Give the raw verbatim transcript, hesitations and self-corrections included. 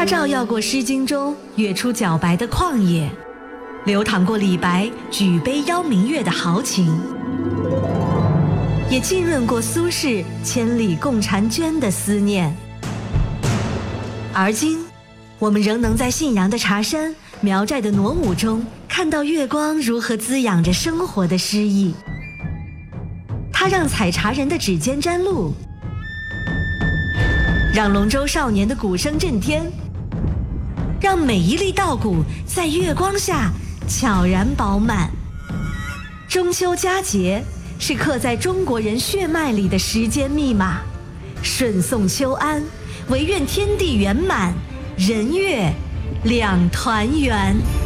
它照耀过《诗经》中月出皎白的旷野，流淌过李白举杯邀明月的豪情，也浸润过苏轼千里共婵娟的思念。而今，我们仍能在信阳的茶山、苗寨的傩舞中，看到月光如何滋养着生活的诗意。它让采茶人的指尖沾露，让龙舟少年的鼓声震天，让每一粒稻谷在月光下悄然饱满。中秋佳节是刻在中国人血脉里的时间密码，顺送秋安，唯愿天地圆满，人月两团圆。